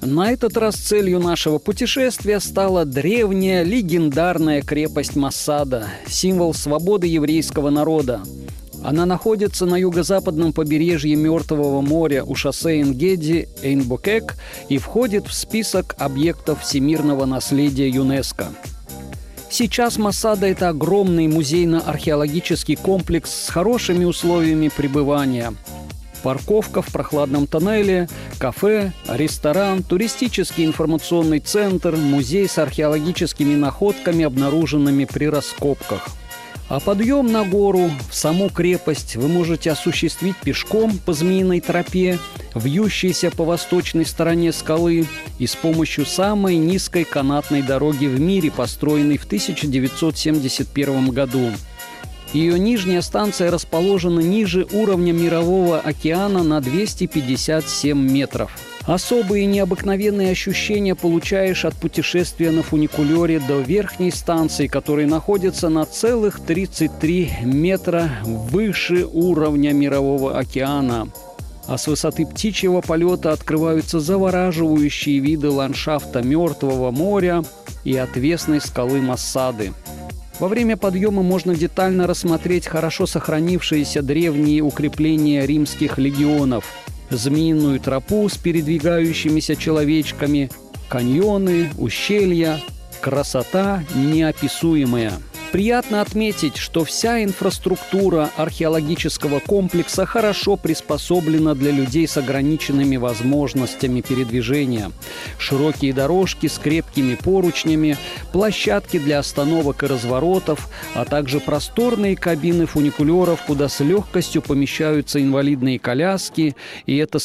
На этот раз целью нашего путешествия стала древняя легендарная крепость Масада, символ свободы еврейского народа. Она находится на юго-западном побережье Мертвого моря у шоссе Эн-Геди Эйн-Букек и входит в список объектов всемирного наследия ЮНЕСКО. Сейчас Масада – это огромный музейно-археологический комплекс с хорошими условиями пребывания. Парковка в прохладном тоннеле, кафе, ресторан, туристический информационный центр, музей с археологическими находками, обнаруженными при раскопках. А подъем на гору, в саму крепость, вы можете осуществить пешком по Змеиной тропе, вьющейся по восточной стороне скалы, и с помощью самой низкой канатной дороги в мире, построенной в 1971 году. Ее нижняя станция расположена ниже уровня Мирового океана на 257 метров. Особые необыкновенные ощущения получаешь от путешествия на фуникулере до верхней станции, которая находится на целых 33 метра выше уровня Мирового океана. А с высоты птичьего полета открываются завораживающие виды ландшафта Мертвого моря и отвесной скалы Масады. Во время подъема можно детально рассмотреть хорошо сохранившиеся древние укрепления римских легионов, Змеиную тропу с передвигающимися человечками, каньоны, ущелья. Красота неописуемая. Приятно отметить, что вся инфраструктура археологического комплекса хорошо приспособлена для людей с ограниченными возможностями передвижения. Широкие дорожки с крепкими поручнями, площадки для остановок и разворотов, а также просторные кабины фуникулеров, куда с легкостью помещаются инвалидные коляски, и это